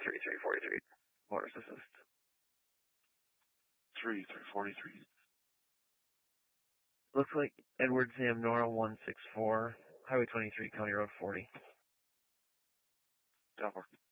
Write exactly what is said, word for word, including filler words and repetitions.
three three forty-three. Motorist assist. three three forty-three. Looks like Edward Sam Nora one six four, Highway twenty-three, County Road forty. Delaware.